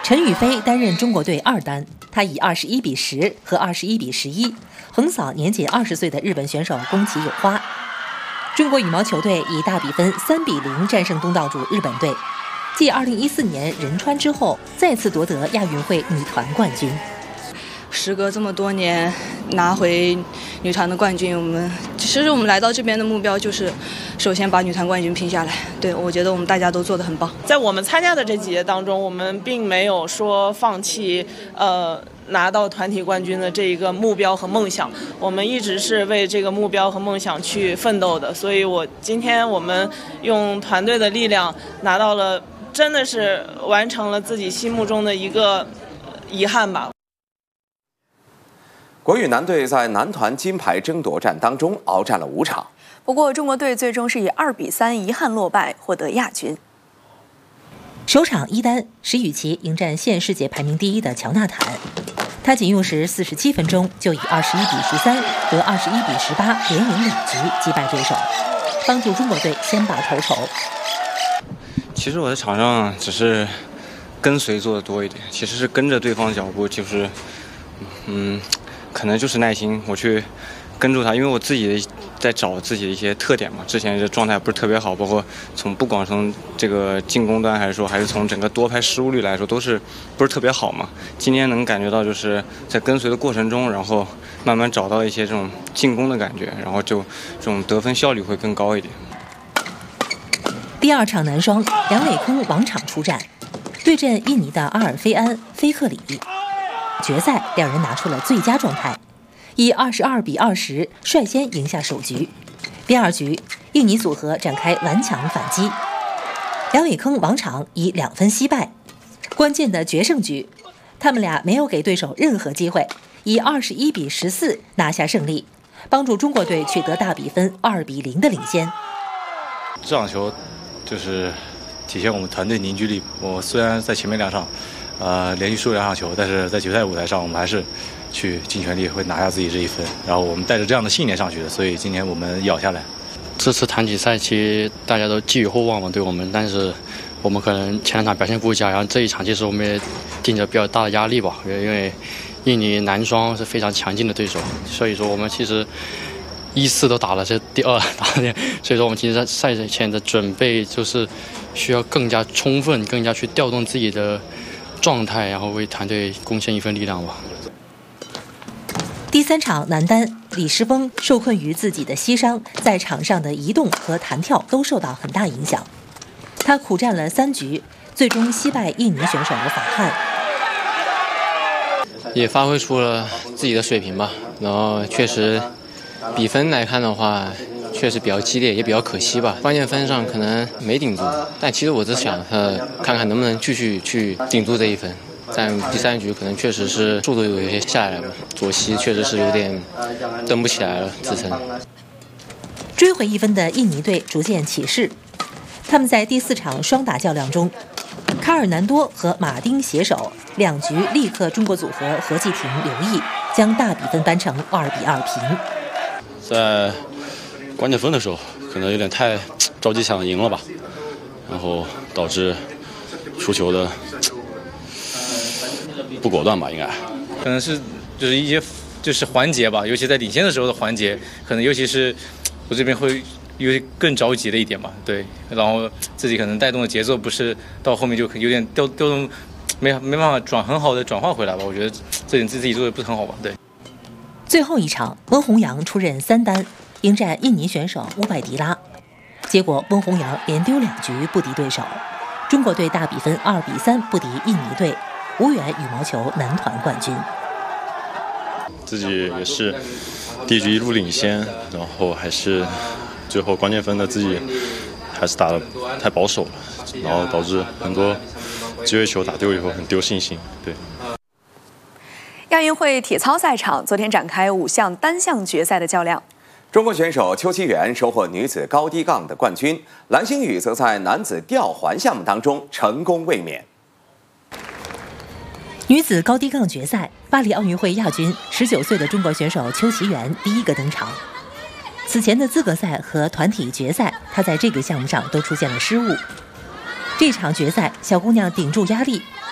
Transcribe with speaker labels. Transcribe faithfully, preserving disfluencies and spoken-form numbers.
Speaker 1: 陈雨菲担任中国队二单，她以二十一比十和二十一比十一横扫年仅二十岁的日本选手宫崎友花。中国羽毛球队以大比分三比零战胜东道主日本队，继二零一四年仁川之后，再次夺得亚运会女团冠军。
Speaker 2: 时隔这么多年拿回女团的冠军，我们其实我们来到这边的目标就是首先把女团冠军拼下来。对，我觉得我们大家都做得很棒。
Speaker 3: 在我们参加的这几届当中，我们并没有说放弃呃拿到团体冠军的这一个目标和梦想，我们一直是为这个目标和梦想去奋斗的。所以我今天我们用团队的力量拿到了，真的是完成了自己心目中的一个遗憾吧。
Speaker 4: 国羽男队在男团金牌争夺战当中鏖战了五场，
Speaker 5: 不过中国队最终是以二比三遗憾落败，获得亚军。
Speaker 1: 首场一单，石宇奇迎战现世界排名第一的乔纳坦，他仅用时四十七分钟就以二十一比十三和二十一比十八连赢两局击败对手，帮助中国队先拔头筹。
Speaker 6: 其实我在场上只是跟随做的多一点，其实是跟着对方脚步，就是嗯。可能就是耐心，我去跟住他，因为我自己在找自己的一些特点嘛。之前这状态不是特别好，包括从不光从这个进攻端，还是说还是从整个多拍失误率来说，都是不是特别好嘛。今天能感觉到就是在跟随的过程中，然后慢慢找到一些这种进攻的感觉，然后就这种得分效率会更高一点。
Speaker 1: 第二场男双，梁伟铿王昶出战，对阵印尼的阿尔菲安·菲克里。决赛，两人拿出了最佳状态，以二十二比二十率先赢下首局。第二局，印尼组合展开顽强反击，梁伟铿、王昶以两分惜败。关键的决胜局，他们俩没有给对手任何机会，以二十一比十四拿下胜利，帮助中国队取得大比分二比零的领先。
Speaker 7: 这场球就是体现我们团队凝聚力。我虽然在前面两场。呃，连续输两场球，但是在决赛舞台上，我们还是去尽全力会拿下自己这一分。然后我们带着这样的信念上去的，所以今天我们咬下来。
Speaker 8: 这次团体赛其实大家都寄予厚望嘛，对我们，但是我们可能前两场表现不佳，然后这一场其实我们也顶着比较大的压力吧，因为印尼男双是非常强劲的对手，所以说我们其实一次都打了这第二打了，所以说我们其实在赛前的准备就是需要更加充分，更加去调动自己的状态，然后为团队贡献一份力量吧。
Speaker 1: 第三场男单，李诗峰受困于自己的膝伤，在场上的移动和弹跳都受到很大影响。他苦战了三局，最终惜败印尼选手法汉。
Speaker 9: 也发挥出了自己的水平吧，然后确实比分来看的话，确实比较激烈，也比较可惜吧。关键分上可能没顶住，但其实我只想呃看看能不能继续去顶住这一分。但第三局可能确实是速度有些下来了，左膝确实是有点蹬不起来了，支撑。
Speaker 1: 追回一分的印尼队逐渐起势，他们在第四场双打较量中，卡尔南多和马丁携手，两局力克中国组合何继廷、刘毅，将大比分扳成二比二平。
Speaker 7: 在关键分的时候，可能有点太着急想赢了吧，然后导致输球的不果断吧，应该
Speaker 10: 可能是就是一些就是环节吧，尤其在领先的时候的环节，可能尤其是我这边会有点更着急了一点吧，对，然后自己可能带动的节奏不是到后面就有点调调动，没没办法转很好的转换回来吧，我觉得这点自己做的不是很好吧，对。
Speaker 1: 最后一场，温宏洋出任三单，迎战印尼选手乌拜迪拉，结果温宏洋连丢两局不敌对手，中国队大比分二比三不敌印尼队，无缘羽毛球男团冠军。
Speaker 11: 自己也是第一局一路领先，然后还是最后关键分的自己还是打得太保守了，然后导致很多机会球打丢以后很丢信心。对。
Speaker 5: 亚运会体操赛场昨天展开五项单项决赛的较量。
Speaker 4: 中国选手邱其媛收获女子高低杠的冠军，蓝星宇则在男子吊环项目当中成功卫冕。
Speaker 1: 女子高低杠决赛，巴黎奥运会亚军十九岁的中国选手邱其媛第一个登场。此前的资格赛和团体决赛，她在这个项目上都出现了失误。这场决赛，小姑娘顶住压力，